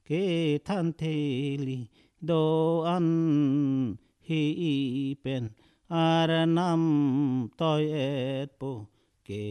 ke than the li do an hi pen aranam toy et po